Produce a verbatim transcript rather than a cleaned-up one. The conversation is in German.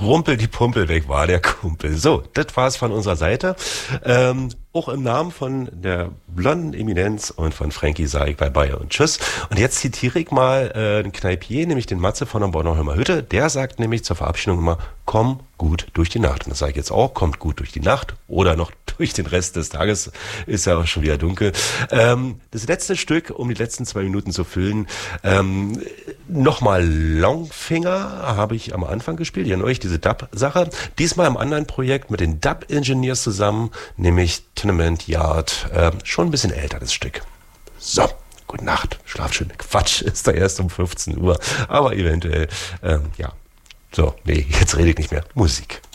Rumpel die Pumpel weg war der Kumpel. So, das war's von unserer Seite. Ähm, auch im Namen von der blonden Eminenz und von Frankie sage ich bye-bye und tschüss. Und jetzt zitiere ich mal äh, einen Kneipier, nämlich den Matze von der Bornholmer Hütte. Der sagt nämlich zur Verabschiedung immer, komm gut durch die Nacht. Und das sage ich jetzt auch, kommt gut durch die Nacht oder noch durch den Rest des Tages, ist ja auch schon wieder dunkel. Ähm, das letzte Stück, um die letzten zwei Minuten zu füllen, ähm, nochmal Longfinger habe ich am Anfang gespielt, ihr euch diese Dub-Sache. Diesmal im anderen Projekt mit den Dub-Engineers zusammen, nämlich Tenement Yard, äh, schon ein bisschen älter das Stück. So, gute Nacht, schlaf schön. Quatsch, ist da erst um fünfzehn Uhr, aber eventuell, ähm, ja. So, nee, jetzt rede ich nicht mehr. Musik.